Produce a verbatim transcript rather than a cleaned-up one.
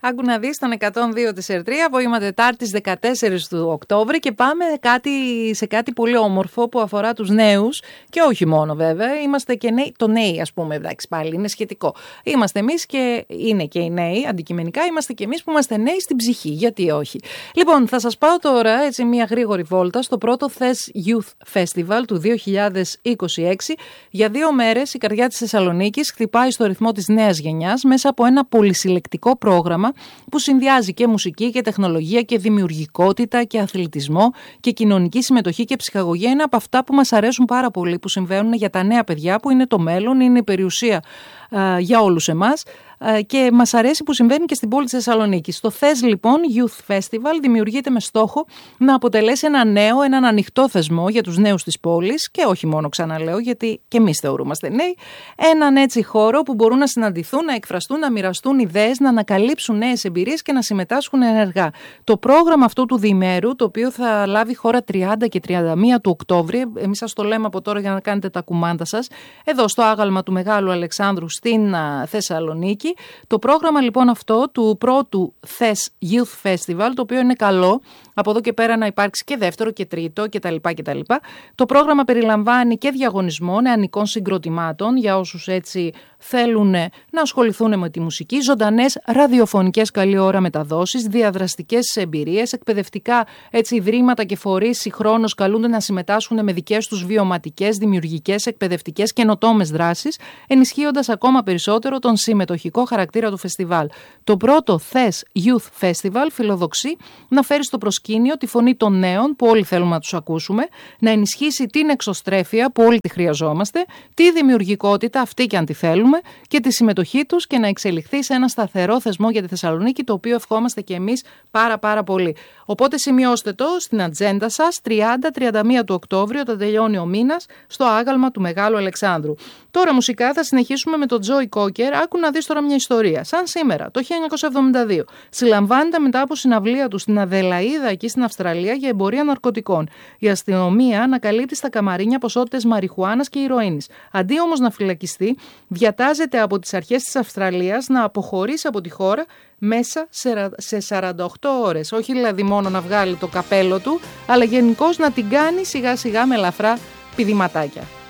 Άκου να δεις τον εκατόν δύο της Ερτρία, απόγευμα Τετάρτης δεκατέσσερις του Οκτώβρη, και πάμε κάτι, σε κάτι πολύ όμορφο που αφορά τους νέους και όχι μόνο βέβαια. Είμαστε και νέοι, το νέοι ας πούμε, εντάξει πάλι είναι σχετικό. Είμαστε εμείς και είναι και οι νέοι, αντικειμενικά είμαστε και εμείς που είμαστε νέοι στην ψυχή, γιατί όχι. Λοιπόν, θα σας πάω τώρα έτσι μια γρήγορη βόλτα στο πρώτο Θες Youth Festival του δύο χιλιάδες είκοσι έξι. Για δύο μέρες η καρδιά της Θεσσαλονίκης χτυπάει στο ρυθμό της νέας γενιάς μέσα από ένα πολυσυλλεκτικό πρόγραμμα που συνδυάζει και μουσική και τεχνολογία και δημιουργικότητα και αθλητισμό και κοινωνική συμμετοχή και ψυχαγωγία. Είναι από αυτά που μας αρέσουν πάρα πολύ, που συμβαίνουν για τα νέα παιδιά, που είναι το μέλλον, είναι η περιουσία α, για όλους εμάς. Και μας αρέσει που συμβαίνει και στην πόλη της Θεσσαλονίκης. Το Θες λοιπόν Youth Festival δημιουργείται με στόχο να αποτελέσει ένα νέο, έναν ανοιχτό θεσμό για τους νέους της πόλης και όχι μόνο, ξαναλέω, γιατί και εμείς θεωρούμαστε νέοι, έναν έτσι χώρο που μπορούν να συναντηθούν, να εκφραστούν, να μοιραστούν ιδέες, να ανακαλύψουν νέες εμπειρίες και να συμμετάσχουν ενεργά. Το πρόγραμμα αυτού του διημέρου, το οποίο θα λάβει χώρα τριάντα και τριάντα μία του Οκτώβρη, εμείς σας το λέμε από τώρα για να κάνετε τα κουμάντα σας, εδώ στο άγαλμα του Μεγάλου Αλεξάνδρου στην Θεσσαλονίκη. Το πρόγραμμα λοιπόν αυτό του πρώτου Θες Youth Festival, το οποίο είναι καλό, από εδώ και πέρα να υπάρξει και δεύτερο και τρίτο κτλ. κτλ. Το πρόγραμμα περιλαμβάνει και διαγωνισμό νεανικών συγκροτημάτων για όσους έτσι θέλουν να ασχοληθούν με τη μουσική, ζωντανές ραδιοφωνικές καλή ώρα μεταδόσεις, διαδραστικές εμπειρίες, εκπαιδευτικά έτσι, ιδρύματα και φορείς συγχρόνως καλούνται να συμμετάσχουν με δικές τους βιωματικές, δημιουργικές, εκπαιδευτικές καινοτόμες δράσεις, ενισχύοντας ακόμα περισσότερο τον συμμετοχικό χαρακτήρα του φεστιβάλ. Το πρώτο Θες Youth Festival φιλοδοξεί να φέρει στο προσκήνιο τη φωνή των νέων που όλοι θέλουμε να τους ακούσουμε, να ενισχύσει την εξωστρέφεια που όλοι τη χρειαζόμαστε, τη δημιουργικότητα αυτή και αν τη θέλουμε, και τη συμμετοχή τους και να εξελιχθεί σε ένα σταθερό θεσμό για τη Θεσσαλονίκη, το οποίο ευχόμαστε και εμείς πάρα πάρα πολύ. Οπότε σημειώστε το στην ατζέντα σας, τριάντα με τριάντα μία του Οκτώβρη, όταν τελειώνει ο μήνας, στο άγαλμα του Μεγάλου Αλεξάνδρου. Τώρα μουσικά θα συνεχίσουμε με τον Τζόι Κόκερ. Άκου να δεις τώρα μια ιστορία. Σαν σήμερα, το χίλια εννιακόσια εβδομήντα δύο, συλλαμβάνεται μετά από συναυλία του στην Αδελαΐδα, εκεί στην Αυστραλία, για εμπορία ναρκωτικών. Η αστυνομία ανακαλύπτει στα καμαρίνια ποσότητες μαριχουάνας και ηρωίνης. Αντί όμως να φυλακιστεί, διατάζεται από τις αρχές της Αυστραλίας να αποχωρήσει από τη χώρα μέσα σε σαράντα οκτώ ώρες. Όχι δηλαδή μόνο να βγάλει το καπέλο του, αλλά γενικώς να την κάνει σιγά σιγά με ελαφρά πηδηματάκια.